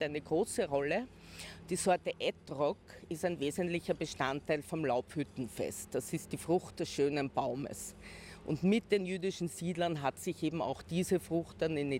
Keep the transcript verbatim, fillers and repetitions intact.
eine große Rolle. Die Sorte Ettrock ist ein wesentlicher Bestandteil vom Laubhüttenfest. Das ist die Frucht des schönen Baumes. Und mit den jüdischen Siedlern hat sich eben auch diese Frucht dann in